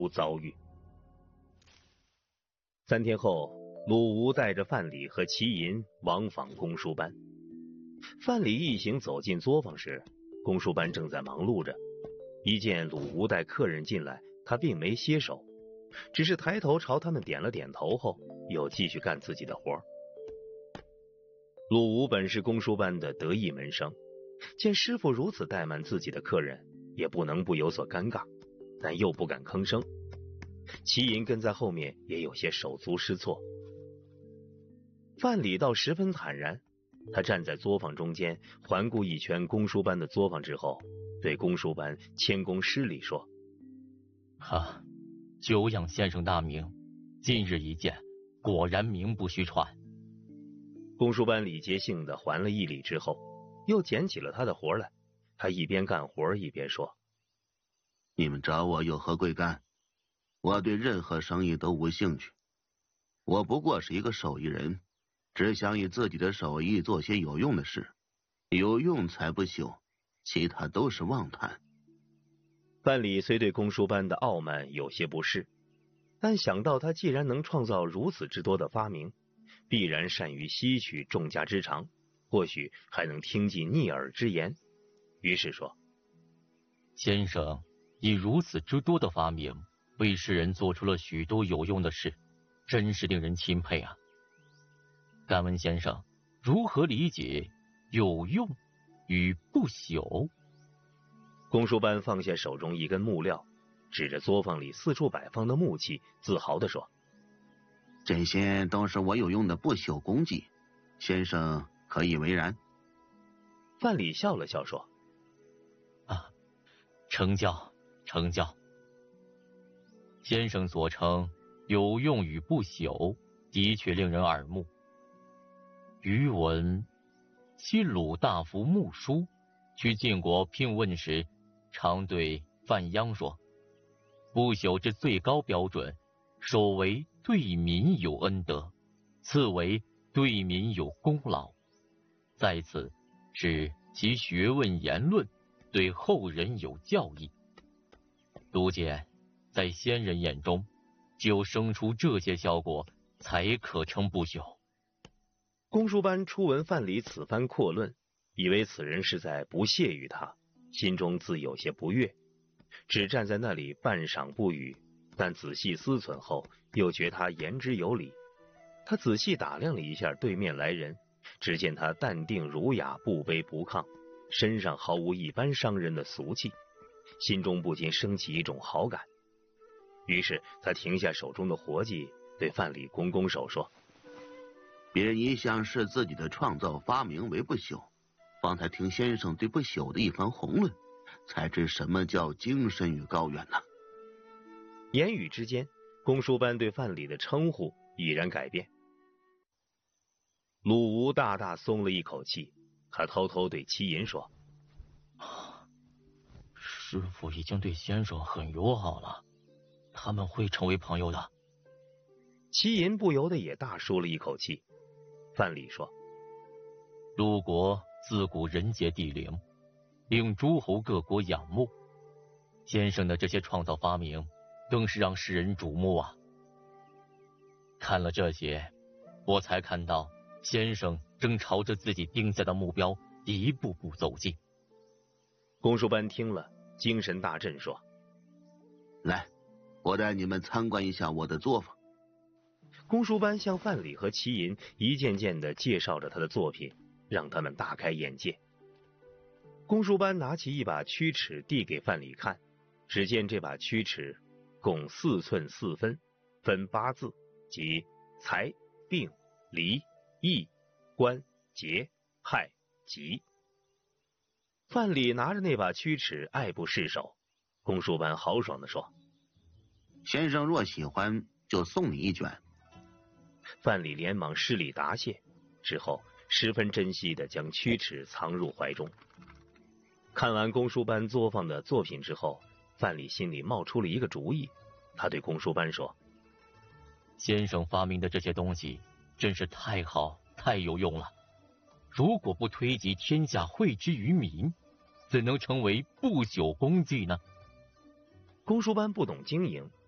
遭遇。3天后，鲁吴带着范蠡和齐寅往访公输班。范蠡一行走进作坊时，公输班正在忙碌着。一见鲁吴带客人进来，他并没歇手，只是抬头朝他们点了点头后，又继续干自己的活。鲁吴本是公输班的得意门生，见师傅如此怠慢自己的客人，也不能不有所尴尬，但又不敢吭声。齐寅跟在后面也有些手足失措。范蠡倒十分坦然，他站在作坊中间，环顾一圈公输班的作坊之后，对公输班谦恭施礼说： 哈，久仰先生大名，今日一见，果然名不虚传。 公输班礼节性的还了一礼之后，又捡起了他的活来。他一边干活一边说： 你们找我有何贵干？我对任何生意都无兴趣，我不过是一个手艺人，只想以自己的手艺做些有用的事，有用才不朽，其他都是妄谈。 范蠡虽对公输班的傲慢有些不适，但想到他既然能创造如此之多的发明，必然善于吸取众家之长，或许还能听进逆耳之言，于是说： 先生以如此之多的发明，为世人做出了许多有用的事，真是令人钦佩啊。敢问先生如何理解有用与不朽？ 公输班放下手中一根木料，指着作坊里四处摆放的木器，自豪地说： 这些都是我有用的不朽功绩，先生可以为然。 范蠡笑了笑说： 承教承教。先生所称有用与不朽，的确令人耳目。余闻西鲁大夫穆叔去晋国聘问时，常对范鞅说：不朽之最高标准，首为对民有恩德，次为对民有功劳，再次是其学问言论对后人有教益。足见在先人眼中，只有生出这些效果，才可称不朽。 公输班初闻范蠡此番阔论，以为此人是在不屑于他，心中自有些不悦，只站在那里半晌不语。但仔细思忖后，又觉他言之有理。他仔细打量了一下对面来人，只见他淡定儒雅，不卑不亢，身上毫无一般商人的俗气，心中不禁升起一种好感。于是他停下手中的活计，对范蠡拱拱手说： 别人一向视自己的创造发明为不朽，方才听先生对不朽的一番宏论，才知什么叫精深与高远呢。 言语之间，公输班对范蠡的称呼已然改变。鲁吴大大松了一口气，他偷偷对齐寅说： 师傅已经对先生很友好了，他们会成为朋友的。 齐寅不由得也大舒了一口气。范蠡说： 鲁国自古人杰地灵，令诸侯各国仰慕，先生的这些创造发明更是让世人瞩目啊。看了这些，我才看到先生正朝着自己定下的目标一步步走近。 公输班听了，精神大振，说： 来，我带你们参观一下我的作坊。 公输班向范蠡和齐寅一件件地介绍着他的作品，让他们大开眼界。公输班拿起一把曲尺递给范蠡看，只见这把曲尺共4寸4分，分8字，即财、病、离、义、官、节、害、吉。范蠡拿着那把曲尺爱不释手，公输班豪爽地说： 先生若喜欢，就送你一卷。 范蠡连忙施礼答谢，之后十分珍惜地将曲尺藏入怀中。看完公输班作坊的作品之后，范蠡心里冒出了一个主意。他对公输班说： 先生发明的这些东西真是太好太有用了，如果不推及天下惠之于民，怎能成为不朽功绩呢？ 公输班不懂经营，